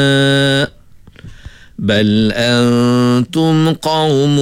بل أنتم قوم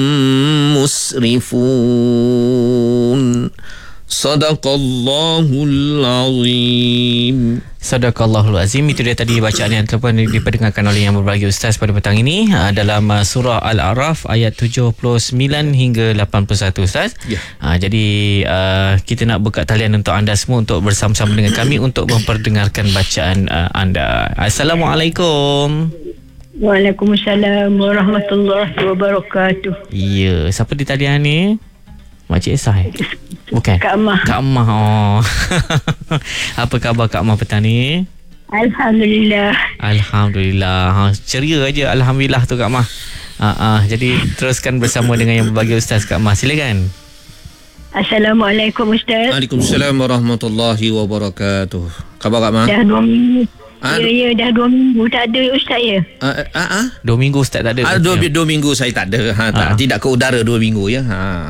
مسرفون صدق الله العظيم. Sadaqallahul Azim. Itu dia tadi bacaan yang telah diperdengarkan oleh Yang Berbahagia Ustaz pada petang ini dalam surah Al-A'raf ayat 79 hingga 81, Ustaz. Ya. Jadi kita nak buka talian untuk anda semua untuk bersama-sama dengan kami untuk memperdengarkan bacaan anda. Assalamualaikum. Waalaikumsalam warahmatullahi wabarakatuh. Ya, siapa di talian ni? Makcik Esah Bukan? Kak Mah. Kak Mah. Oh. Apa khabar Kak Mah petang ni? Alhamdulillah. Alhamdulillah. Ceria aja alhamdulillah tu Kak Mah. Jadi teruskan bersama dengan Yang Berbahagia Ustaz Kak Mah. Silakan. Assalamualaikum Ustaz. Waalaikumsalam warahmatullahi wabarakatuh. Khabar Kak Mah? Dah 2 minggu. Ah, Ya, dah 2 minggu tak ada Ustaz ya. 2 minggu Ustaz tak ada. 2 minggu saya tak ada. Tidak ke udara 2 minggu ya.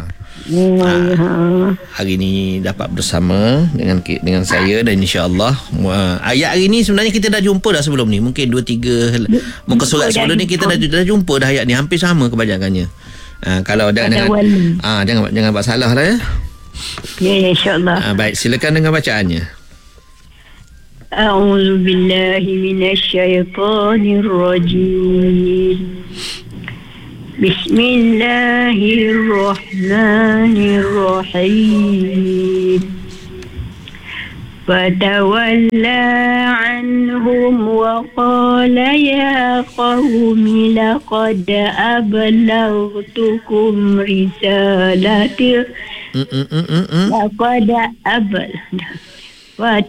Hari ni dapat bersama dengan saya dan insya-Allah ayat hari ni sebenarnya kita dah jumpa dah sebelum ni. Mungkin 2-3 muka surat sebelum ni kita dah jumpa dah ayat ni, hampir sama kebanyakannya. Kalau jangan buat salah lah ya. Ya, insya-Allah. Baik, silakan dengan bacaannya. A'udzu billahi minasyaitonir rajim. Bismillahirrahmanirrahim. Fatawalla anhum wa qala ya qaumi laqad ablaghtukum risalati laqad